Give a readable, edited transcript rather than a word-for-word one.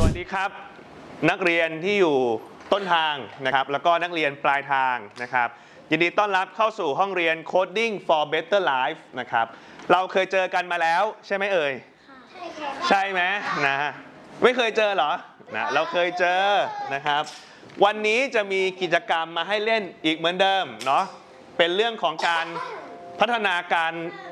วัสดีครับนักเรียนที่อยู่ต้นทางนะครับแล้วก็นักเรียนปลายทางนะครับยินดีต้อนรับเข้าสู่ห้องเรียน Coding for Better Life นะครับเราเคยเจอกันมาแล้วใช่ไหมเอ่ยใช่ไหมนะไม่เคยเจอเหรอนะเราเคยเจอนะครับวันนี้จะมีกิจกรรมมาให้เล่นอีกเหมือนเดิมเนาะเป็นเรื่องของการพัฒนาการ